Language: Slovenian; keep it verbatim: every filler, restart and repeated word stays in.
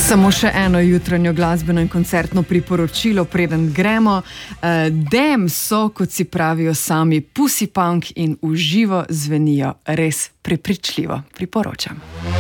Samo še eno jutranjo glasbeno in koncertno priporočilo, preden gremo. Uh, Dem so, kot si pravijo sami, pussy punk in v živo zvenijo res prepričljivo. Priporočam.